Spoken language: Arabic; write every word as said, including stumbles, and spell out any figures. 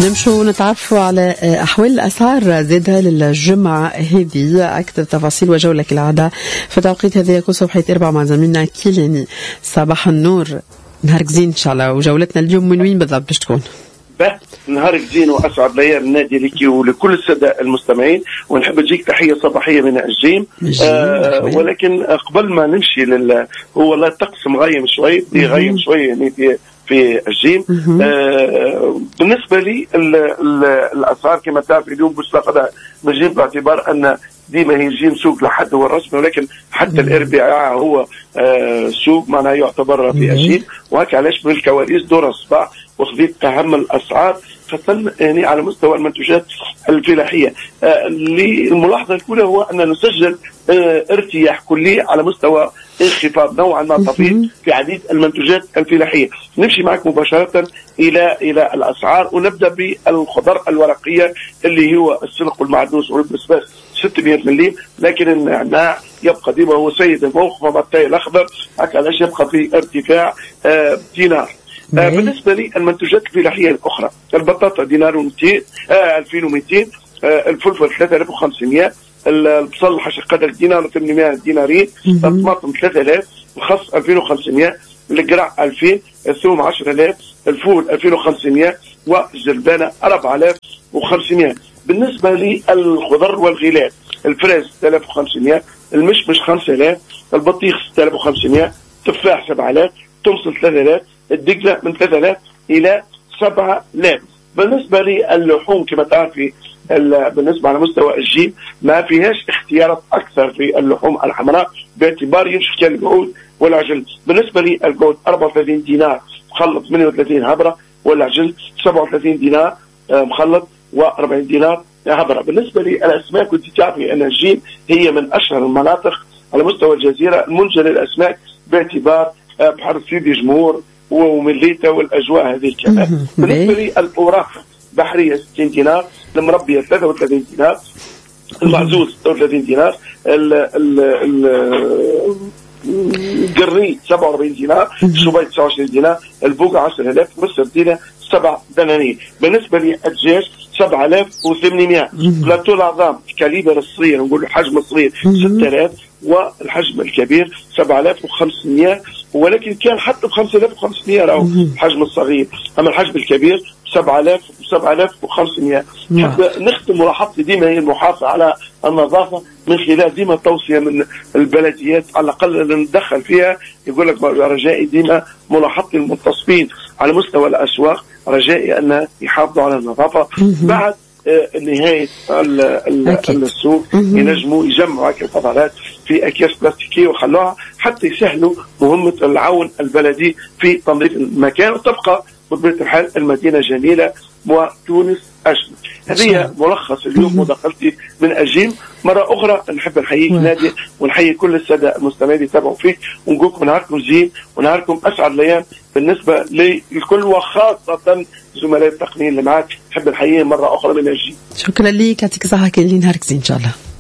نمشوا نتعرفوا على أحوال الأسعار زادها للجمعة هذه. أكثر تفاصيل وجولة كالعادة في توقيت هذه يكون صباحية أربعة مع زميلنا كيلاني. صباح النور، نهارك زين إن شاء الله. وجولتنا اليوم من وين بالضبط باش تكون؟ نهارك زين وأسعد ليالي النادي لك ولكل السادة المستمعين، ونحب تجيك تحية صباحية من الجيم. آه ولكن قبل ما نمشي لل هو لا الطقس مغيم شوي يغيم شوي يعني في في الجيم. آه بالنسبة لي ال ال الأسعار كما تعرف اليوم باش ناخذها من الجيم باعتبار أن ديما هي الجيم سوق لحد هو الرسمي، ولكن حتى الاربعاء هو آه سوق معناها يعتبر في الجيم. وهكا علاش من الكواليس دور الصباح وخذيت أهم الأسعار خاصة يعني على مستوى المنتوجات الفلاحية. آه الملاحظة الأولى هو أن نسجل آه ارتياح كلي على مستوى انخفاض نوعا ما طفيف في عديد المنتوجات الفلاحية. نمشي معك مباشرة إلى إلى الأسعار ونبدأ بالخضر الورقية اللي هو السلق والمعدنوس والبسباس ستمائة مليم، لكن النعناع يبقى ديما هو سيد الموقف مع التاي الأخضر هكا علاش يبقى في ارتفاع آه دينار. آه بالنسبة لي المنتوجات الفلاحية الأخرى البطاطا دينار ومئتين آه ألفين ومئتين، آه الفلفل ثلاثة آلاف وخمسمائة، البصل حشق قدر دينار وثمانمائة دينارين، الطماطم ثلاثة آلاف، الخس ألفين وخمسمائة، القرع ألفين، الثوم عشرة آلاف، الفول ألفين وخمسمائة، والجربانة أربعة آلاف وخمسمائة. بالنسبة للخضر والغلال الفراز ستة آلاف وخمسمائة، المشمش خمسة آلاف، البطيخ ستة آلاف وخمسمائة، تفاح سبعة آلاف، تمص ثلاثة آلاف، الدقلة من ثلاثة آلاف إلى سبعة آلاف. بالنسبة للحوم كما تعرفي بالنسبة على مستوى الجيم ما فيهاش اختيارات أكثر في اللحوم الحمراء باعتبار يمشي كالجعود والعجل. بالنسبة للجعود أربعة وثلاثين دينار مخلط ثمانية وثلاثين هبرة، والعجل سبعة وثلاثين دينار مخلط وأربعين دينار هبرة. بالنسبة للأسماك كنت تعرفي أن الجيم هي من أشهر المناطق على مستوى الجزيرة المنتجة للأسماك باعتبار بحر سيدي جمهور ومليتا والأجواء هذه كمان. بالنسبة للأوراق بحرية ستين دينار، المربية ثلاثة وثلاثين دينار، المعزوز ستة وثلاثين دينار، القرني سبعة وأربعين دينار، الشبيط تسعة وعشرين دينار، البوقة عشرة آلاف، والسردينة سبع دنانير. بالنسبة للدجاج سبعة آلاف وثمانمائة، بلاتو العظام كاليبر الصغير نقول حجم الصغير ستة آلاف، والحجم الكبير سبعة آلاف وخمسمائة، ولكن كان حتى ب خمسة آلاف وخمسمائة راهو الحجم الصغير، أما الحجم الكبير سبعة آلاف وسبعة آلاف وخمسمائة. نحب نختم ملاحظتي ديما هي المحافظة على النظافة من خلال ديما توصية من البلديات على الأقل ندخل فيها. يقول لك رجائي ديما ملاحظتي المنتصبين على مستوى الأسواق رجائي أن يحافظوا على النظافة. بعد نهاية السوق ينجموا يجمعوا هكذا الفضلات في أكياس بلاستيكية وخلوها حتى يسهلوا مهمة العون البلدي في تنظيف المكان، وتبقى بطبيعة الحال المدينة جميلة وتونس أجمل. هذه ملخص اليوم مداخلتي من الجيم. مرة أخرى نحب نحييك نادي ونحيي كل السادة المستمعين يتابعوا فيك، ونقولكم نهاركم زين ونهاركم أسعد الأيام بالنسبة للكل وخاصة زملاء التقنيين اللي معك. نحب نحييهم مرة أخرى من الجيم. شكرا لك، يعطيك الصحة، كاين نهارك زين إن شاء الله.